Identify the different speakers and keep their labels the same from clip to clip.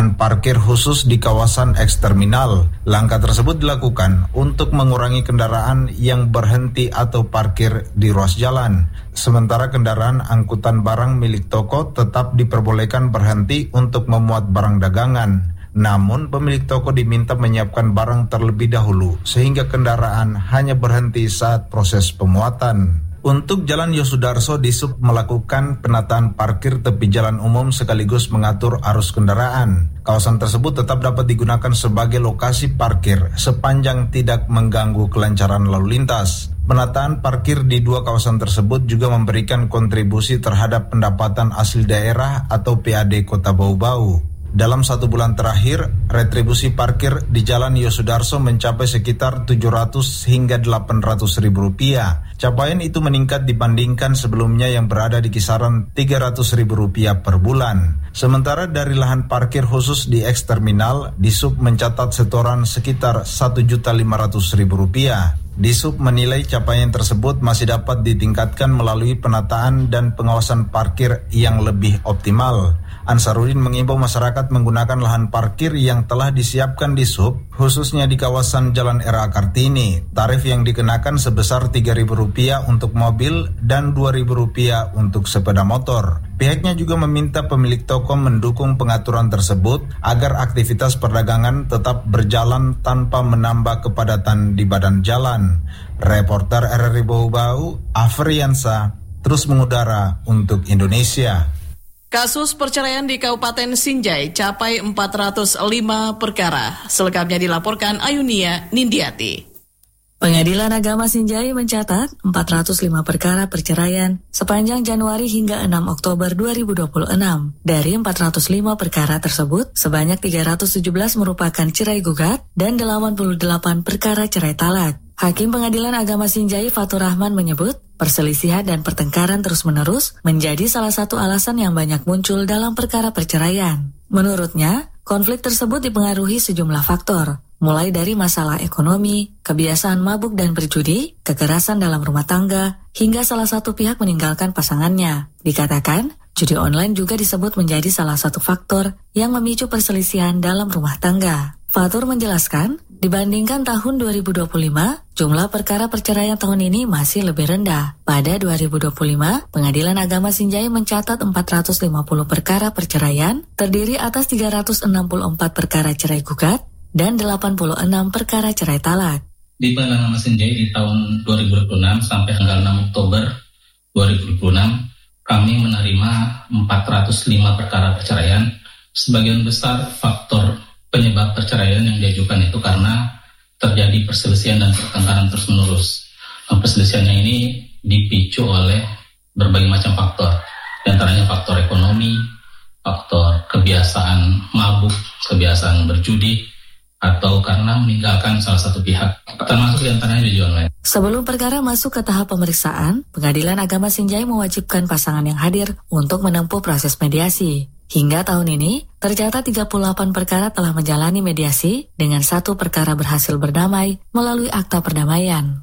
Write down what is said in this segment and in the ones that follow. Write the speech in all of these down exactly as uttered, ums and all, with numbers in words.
Speaker 1: penataan parkir khusus di kawasan eks-terminal. Langkah tersebut dilakukan untuk mengurangi kendaraan yang berhenti atau parkir di ruas jalan. Sementara kendaraan angkutan barang milik toko tetap diperbolehkan berhenti untuk memuat barang dagangan. Namun pemilik toko diminta menyiapkan barang terlebih dahulu sehingga kendaraan hanya berhenti saat proses pemuatan. Untuk Jalan Yosudarso, Dishub melakukan penataan parkir tepi jalan umum sekaligus mengatur arus kendaraan. Kawasan tersebut tetap dapat digunakan sebagai lokasi parkir sepanjang tidak mengganggu kelancaran lalu lintas. Penataan parkir di dua kawasan tersebut juga memberikan kontribusi terhadap pendapatan asli daerah atau P A D Kota Bau-Bau. Dalam satu bulan terakhir, retribusi parkir di Jalan Yosudarso mencapai sekitar tujuh ratus hingga delapan ratus ribu rupiah. Capaian itu meningkat dibandingkan sebelumnya yang berada di kisaran tiga ratus ribu rupiah per bulan. Sementara dari lahan parkir khusus di eks-terminal, Dishub mencatat setoran sekitar satu juta lima ratus ribu rupiah. Dishub menilai capaian tersebut masih dapat ditingkatkan melalui penataan dan pengawasan parkir yang lebih optimal. Ansarudin mengimbau masyarakat menggunakan lahan parkir yang telah disiapkan Dishub, khususnya di kawasan Jalan R A Kartini. Tarif yang dikenakan sebesar tiga ribu rupiah untuk mobil dan dua ribu rupiah untuk sepeda motor. Pihaknya juga meminta pemilik toko mendukung pengaturan tersebut agar aktivitas perdagangan tetap berjalan tanpa menambah kepadatan di badan jalan. Reporter R R I Bau-Bau, Afriansa, terus mengudara untuk Indonesia.
Speaker 2: Kasus perceraian di Kabupaten Sinjai capai empat ratus lima perkara. Selengkapnya dilaporkan Ayunia Nindiati.
Speaker 3: Pengadilan Agama Sinjai mencatat empat ratus lima perkara perceraian sepanjang Januari hingga enam Oktober dua ribu dua puluh enam. Dari empat ratus lima perkara tersebut, sebanyak tiga ratus tujuh belas merupakan cerai gugat dan delapan puluh delapan perkara cerai talak. Hakim Pengadilan Agama Sinjai Fatur Rahman menyebut, perselisihan dan pertengkaran terus-menerus menjadi salah satu alasan yang banyak muncul dalam perkara perceraian. Menurutnya, konflik tersebut dipengaruhi sejumlah faktor, mulai dari masalah ekonomi, kebiasaan mabuk dan berjudi, kekerasan dalam rumah tangga, hingga salah satu pihak meninggalkan pasangannya. Dikatakan, judi online juga disebut menjadi salah satu faktor yang memicu perselisihan dalam rumah tangga. Fatur menjelaskan, dibandingkan tahun dua ribu dua puluh lima, jumlah perkara perceraian tahun ini masih lebih rendah. Pada dua ribu dua puluh lima, Pengadilan Agama Sinjai mencatat empat ratus lima puluh perkara perceraian, terdiri atas tiga ratus enam puluh empat perkara cerai gugat dan delapan puluh enam perkara cerai talak.
Speaker 4: Di Pengadilan Agama Sinjai di tahun dua ribu dua puluh enam sampai tanggal enam Oktober dua ribu dua puluh enam, kami menerima empat ratus lima perkara perceraian. Sebagian besar faktor penyebab perceraian yang diajukan itu karena terjadi perselisihan dan pertengkaran terus-menerus. Nah, perselisihannya ini dipicu oleh berbagai macam faktor, di antaranya faktor ekonomi, faktor kebiasaan mabuk, kebiasaan berjudi, atau karena meninggalkan salah satu pihak, termasuk di antaranya judi online.
Speaker 3: Sebelum perkara masuk ke tahap pemeriksaan, Pengadilan Agama Sinjai mewajibkan pasangan yang hadir untuk menempuh proses mediasi. Hingga tahun ini, tercatat tiga puluh delapan perkara telah menjalani mediasi dengan satu perkara berhasil berdamai melalui akta perdamaian.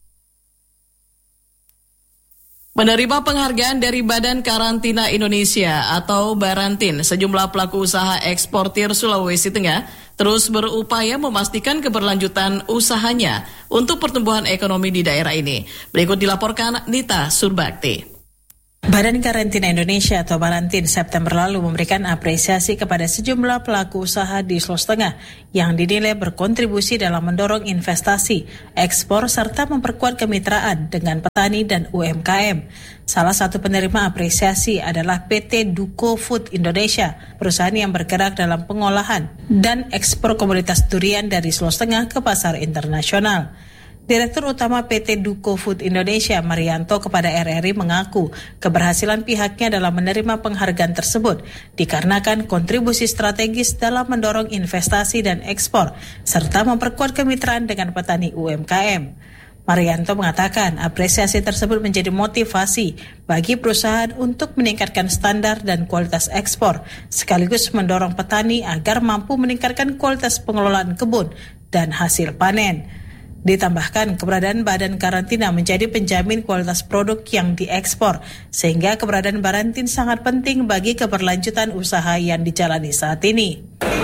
Speaker 2: Menerima penghargaan dari Badan Karantina Indonesia atau Barantin, sejumlah pelaku usaha eksportir Sulawesi Tengah terus berupaya memastikan keberlanjutan usahanya untuk pertumbuhan ekonomi di daerah ini. Berikut dilaporkan Nita Surbakti.
Speaker 5: Badan Karantina Indonesia atau Barantin September lalu memberikan apresiasi kepada sejumlah pelaku usaha di Sulawesi Tengah yang dinilai berkontribusi dalam mendorong investasi, ekspor, serta memperkuat kemitraan dengan petani dan U M K M. Salah satu penerima apresiasi adalah P T Duko Food Indonesia, perusahaan yang bergerak dalam pengolahan dan ekspor komoditas durian dari Sulawesi Tengah ke pasar internasional. Direktur Utama P T Duko Food Indonesia, Marianto, kepada R R I mengaku keberhasilan pihaknya dalam menerima penghargaan tersebut dikarenakan kontribusi strategis dalam mendorong investasi dan ekspor, serta memperkuat kemitraan dengan petani U M K M. Marianto mengatakan apresiasi tersebut menjadi motivasi bagi perusahaan untuk meningkatkan standar dan kualitas ekspor, sekaligus mendorong petani agar mampu meningkatkan kualitas pengelolaan kebun dan hasil panen. Ditambahkan, keberadaan Badan Karantina menjadi penjamin kualitas produk yang diekspor, sehingga keberadaan Barantin sangat penting bagi keberlanjutan usaha yang dijalani saat ini.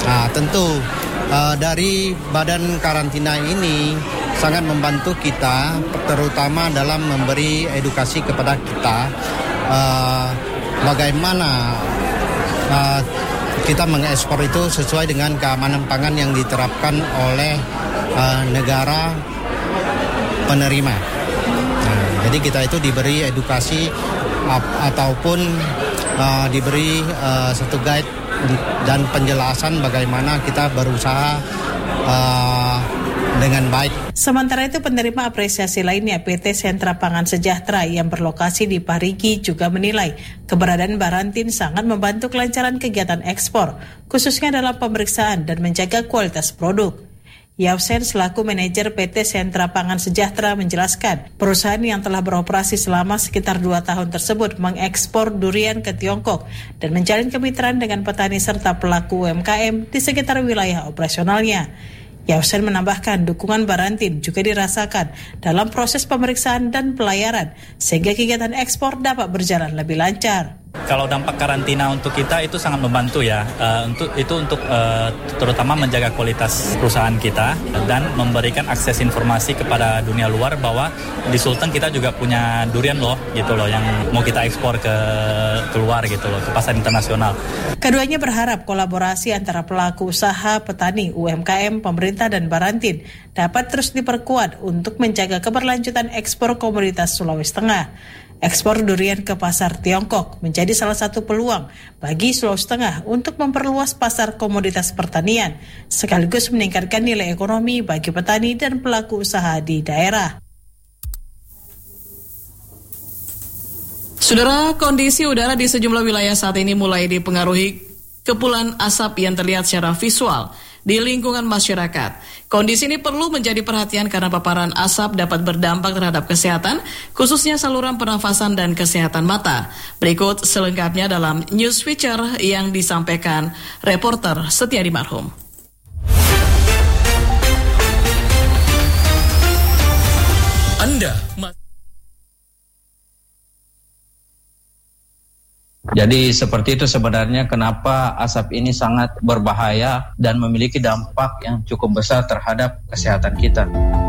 Speaker 6: Nah, tentu uh, dari badan karantina ini sangat membantu kita, terutama dalam memberi edukasi kepada kita uh, bagaimana uh, kita mengekspor itu sesuai dengan keamanan pangan yang diterapkan oleh uh, negara penerima. Nah, jadi kita itu diberi edukasi uh, ataupun uh, diberi uh, satu guide dan penjelasan bagaimana kita berusaha uh, dengan baik.
Speaker 5: Sementara itu penerima apresiasi lainnya P T Sentra Pangan Sejahtera yang berlokasi di Parigi juga menilai keberadaan Barantin sangat membantu kelancaran kegiatan ekspor, khususnya dalam pemeriksaan dan menjaga kualitas produk. Yausen selaku manajer P T Sentra Pangan Sejahtera menjelaskan, perusahaan yang telah beroperasi selama sekitar dua tahun tersebut mengekspor durian ke Tiongkok dan menjalin kemitraan dengan petani serta pelaku U M K M di sekitar wilayah operasionalnya. Yausen menambahkan dukungan Barantin juga dirasakan dalam proses pemeriksaan dan pelayaran sehingga kegiatan ekspor dapat berjalan lebih lancar.
Speaker 7: Kalau dampak karantina untuk kita itu sangat membantu ya, uh, untuk itu untuk uh, terutama menjaga kualitas perusahaan kita dan memberikan akses informasi kepada dunia luar bahwa di Sulteng kita juga punya durian loh, gitu loh, yang mau kita ekspor ke keluar gitu loh, ke pasar internasional.
Speaker 5: Keduanya berharap kolaborasi antara pelaku usaha, petani, U M K M, pemerintah dan Barantin dapat terus diperkuat untuk menjaga keberlanjutan ekspor komoditas Sulawesi Tengah. Ekspor durian ke pasar Tiongkok menjadi salah satu peluang bagi Sulawesi Tengah untuk memperluas pasar komoditas pertanian, sekaligus meningkatkan nilai ekonomi bagi petani dan pelaku usaha di daerah.
Speaker 2: Saudara, kondisi udara di sejumlah wilayah saat ini mulai dipengaruhi kepulan asap yang terlihat secara visual di lingkungan masyarakat. Kondisi ini perlu menjadi perhatian karena paparan asap dapat berdampak terhadap kesehatan, khususnya saluran pernafasan dan kesehatan mata. Berikut selengkapnya dalam News Feature yang disampaikan reporter Setiadi Marhum.
Speaker 8: Anda
Speaker 9: Jadi seperti itu sebenarnya kenapa asap ini sangat berbahaya dan memiliki dampak yang cukup besar terhadap kesehatan kita.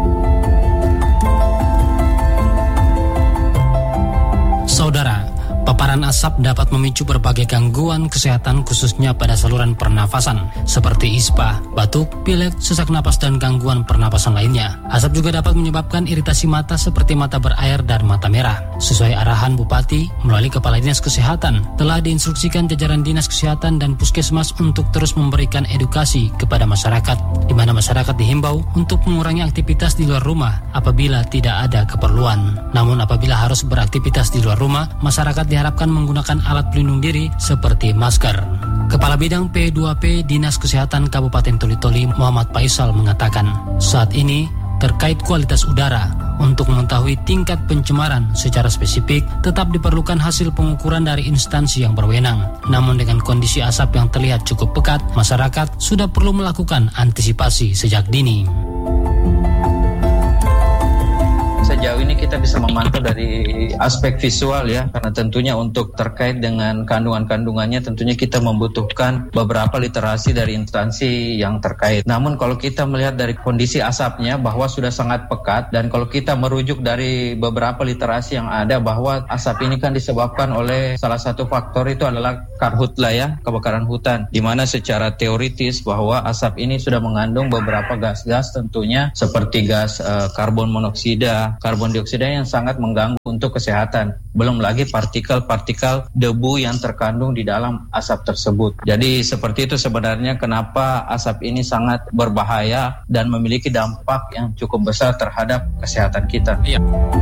Speaker 8: Saudara, paparan asap dapat memicu berbagai gangguan kesehatan khususnya pada saluran pernafasan seperti ispa, batuk, pilek, sesak napas dan gangguan pernapasan lainnya. Asap juga dapat menyebabkan iritasi mata seperti mata berair dan mata merah. Sesuai arahan Bupati melalui Kepala Dinas Kesehatan, telah diinstruksikan jajaran Dinas Kesehatan dan Puskesmas untuk terus memberikan edukasi kepada masyarakat, di mana masyarakat dihimbau untuk mengurangi aktivitas di luar rumah apabila tidak ada keperluan. Namun apabila harus beraktivitas di luar rumah, masyarakat diharapkan menggunakan alat pelindung diri seperti masker. Kepala Bidang P dua P Dinas Kesehatan Kabupaten Toli-Toli Muhammad Faisal mengatakan, saat ini terkait kualitas udara, untuk mengetahui tingkat pencemaran secara spesifik tetap diperlukan hasil pengukuran dari instansi yang berwenang. Namun dengan kondisi asap yang terlihat cukup pekat, masyarakat sudah perlu melakukan antisipasi sejak dini.
Speaker 9: Sejauh ini kita bisa memantau dari aspek visual ya, karena tentunya untuk terkait dengan kandungan-kandungannya tentunya kita membutuhkan beberapa literasi dari instansi yang terkait. Namun kalau kita melihat dari kondisi asapnya bahwa sudah sangat pekat, dan kalau kita merujuk dari beberapa literasi yang ada bahwa asap ini kan disebabkan oleh salah satu faktor itu adalah karhutla ya, kebakaran hutan, di mana secara teoritis bahwa asap ini sudah mengandung beberapa gas-gas tentunya seperti gas uh, karbon monoksida, karbon dioksida yang sangat mengganggu untuk kesehatan. Belum lagi partikel-partikel debu yang terkandung di dalam asap tersebut. Jadi seperti itu sebenarnya kenapa asap ini sangat berbahaya dan memiliki dampak yang cukup besar terhadap kesehatan kita. Iya.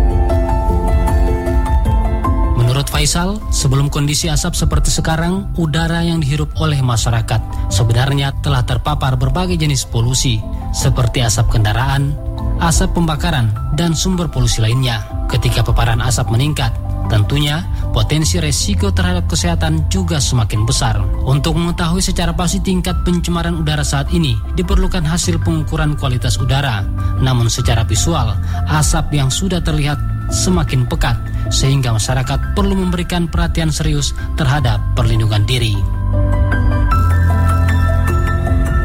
Speaker 8: Menurut Faisal, sebelum kondisi asap seperti sekarang, udara yang dihirup oleh masyarakat sebenarnya telah terpapar berbagai jenis polusi seperti asap kendaraan, asap pembakaran, dan sumber polusi lainnya. Ketika paparan asap meningkat, tentunya potensi resiko terhadap kesehatan juga semakin besar. Untuk mengetahui secara pasti tingkat pencemaran udara saat ini, diperlukan hasil pengukuran kualitas udara. Namun secara visual, asap yang sudah terlihat semakin pekat, sehingga masyarakat perlu memberikan perhatian serius terhadap perlindungan diri.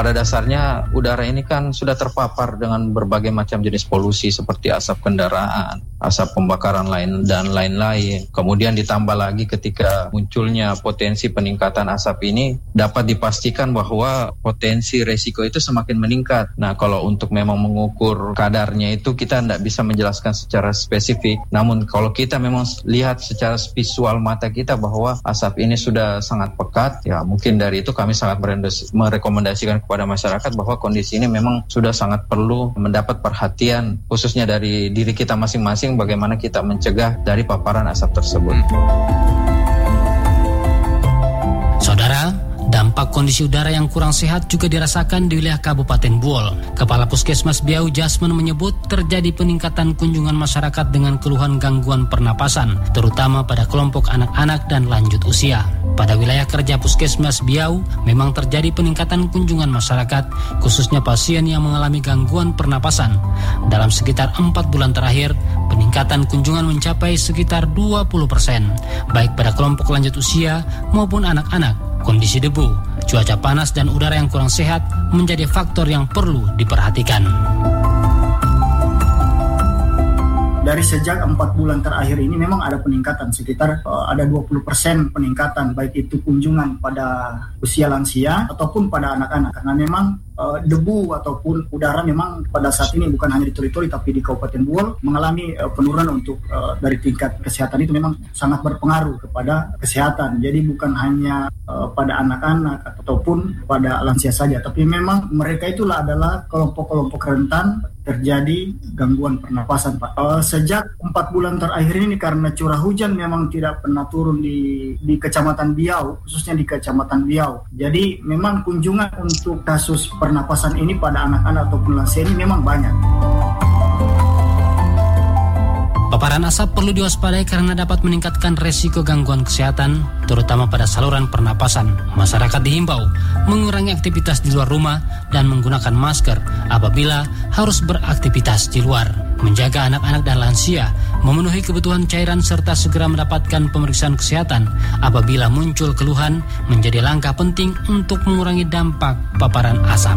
Speaker 9: pada dasarnya udara ini kan sudah terpapar dengan berbagai macam jenis polusi seperti asap kendaraan, asap pembakaran lain dan lain-lain. Kemudian ditambah lagi ketika munculnya potensi peningkatan asap ini, dapat dipastikan bahwa potensi resiko itu semakin meningkat. Nah, kalau untuk memang mengukur kadarnya itu kita tidak bisa menjelaskan secara spesifik. Namun kalau kita memang lihat secara visual mata kita bahwa asap ini sudah sangat pekat, ya mungkin dari itu kami sangat merekomendasikan kepada masyarakat bahwa kondisi ini memang sudah sangat perlu mendapat perhatian, khususnya dari diri kita masing-masing, bagaimana kita mencegah dari paparan asap tersebut.
Speaker 8: Saudara, dampak kondisi udara yang kurang sehat juga dirasakan di wilayah Kabupaten Buol. Kepala Puskesmas Biau Jasman menyebut terjadi peningkatan kunjungan masyarakat dengan keluhan gangguan pernapasan, terutama pada kelompok anak-anak dan lanjut usia. Pada wilayah kerja Puskesmas Biau, memang terjadi peningkatan kunjungan masyarakat, khususnya pasien yang mengalami gangguan pernapasan. Dalam sekitar empat bulan terakhir, peningkatan kunjungan mencapai sekitar dua puluh persen, baik pada kelompok lanjut usia maupun anak-anak. Kondisi debu, cuaca panas dan udara yang kurang sehat menjadi faktor yang perlu diperhatikan.
Speaker 10: Dari sejak empat bulan terakhir ini memang ada peningkatan sekitar uh, ada dua puluh persen peningkatan, baik itu kunjungan pada usia lansia ataupun pada anak-anak, karena memang uh, debu ataupun udara memang pada saat ini bukan hanya di Toli-Toli tapi di Kabupaten Buol mengalami uh, penurunan untuk uh, dari tingkat kesehatan itu memang sangat berpengaruh kepada kesehatan. Jadi bukan hanya uh, pada anak-anak ataupun pada lansia saja, tapi memang mereka itulah adalah kelompok-kelompok rentan terjadi gangguan pernapasan, Pak. Uh, sejak empat bulan terakhir ini karena curah hujan memang tidak pernah turun di di Kecamatan Biau, khususnya di Kecamatan Biau. Jadi memang kunjungan untuk kasus pernapasan ini pada anak-anak ataupun lansia ini memang banyak.
Speaker 8: Paparan asap perlu diwaspadai karena dapat meningkatkan resiko gangguan kesehatan, terutama pada saluran pernapasan. Masyarakat dihimbau mengurangi aktivitas di luar rumah dan menggunakan masker apabila harus beraktivitas di luar. Menjaga anak-anak dan lansia, memenuhi kebutuhan cairan serta segera mendapatkan pemeriksaan kesehatan apabila muncul keluhan menjadi langkah penting untuk mengurangi dampak paparan asap.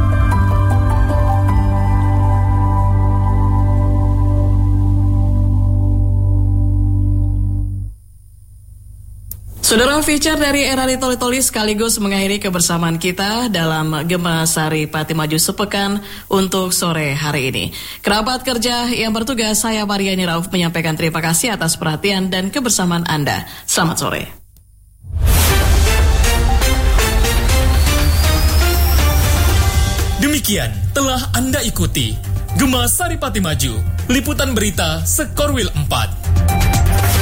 Speaker 2: Saudara, feature dari R R I Toli-Toli sekaligus mengakhiri kebersamaan kita dalam Gema Sari Pati Maju sepekan untuk sore hari ini. Kerabat kerja yang bertugas, saya Mariani Rauf menyampaikan terima kasih atas perhatian dan kebersamaan Anda. Selamat sore.
Speaker 11: Demikian telah Anda ikuti Gema Sari Pati Maju, liputan berita Sekorwil empat.